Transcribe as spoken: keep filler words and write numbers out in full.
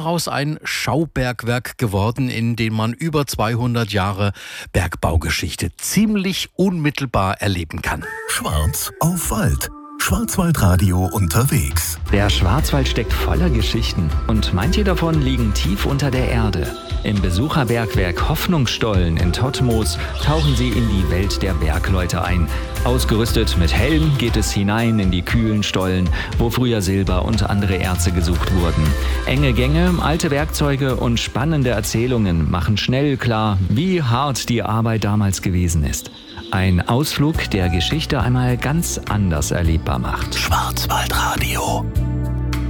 daraus ein Schaubergwerk geworden, in dem man über zweihundert Jahre Bergbaugeschichte ziemlich unmittelbar erleben kann. Schwarz auf Wald. Schwarzwaldradio unterwegs. Der Schwarzwald steckt voller Geschichten und manche davon liegen tief unter der Erde. Im Besucherbergwerk Hoffnungsstollen in Todtmoos tauchen Sie in die Welt der Bergleute ein. Ausgerüstet mit Helm geht es hinein in die kühlen Stollen, wo früher Silber und andere Erze gesucht wurden. Enge Gänge, alte Werkzeuge und spannende Erzählungen machen schnell klar, wie hart die Arbeit damals gewesen ist. Ein Ausflug, der Geschichte einmal ganz anders erlebbar macht. Schwarzwaldradio.